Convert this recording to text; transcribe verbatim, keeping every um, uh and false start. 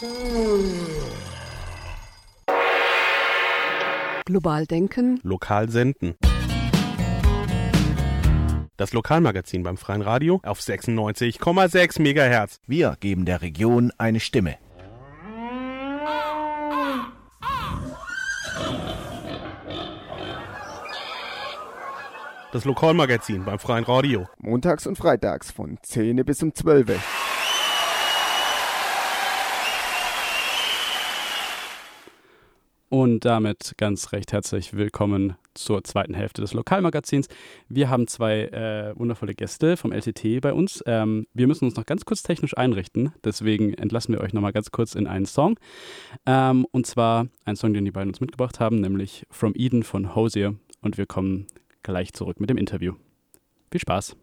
Global denken. Lokal senden. Das Lokalmagazin beim Freien Radio auf sechsundneunzig Komma sechs Megahertz. Wir geben der Region eine Stimme. Das Lokalmagazin beim Freien Radio. Montags und freitags von zehn bis um zwölf. Und damit ganz recht herzlich willkommen zur zweiten Hälfte des Lokalmagazins. Wir haben zwei äh, wundervolle Gäste vom L T T bei uns. Ähm, wir müssen uns noch ganz kurz technisch einrichten, deswegen entlassen wir euch nochmal ganz kurz in einen Song. Ähm, und zwar einen Song, den die beiden uns mitgebracht haben, nämlich From Eden von Hozier. Und wir kommen gleich zurück mit dem Interview. Viel Spaß!